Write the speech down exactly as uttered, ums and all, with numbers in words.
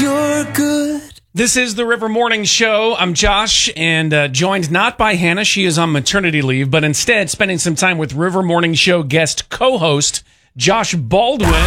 you're good. This is the River Morning Show. I'm Josh, and uh, joined not by Hannah. She is on maternity leave, but instead spending some time with River Morning Show guest co-host Josh Baldwin.